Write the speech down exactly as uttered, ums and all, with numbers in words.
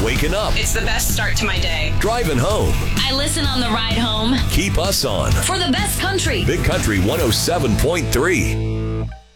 Waking up, It's the best start to my day. driving home. I listen on the ride home Keep us on for the best country. Big Country one oh seven point three.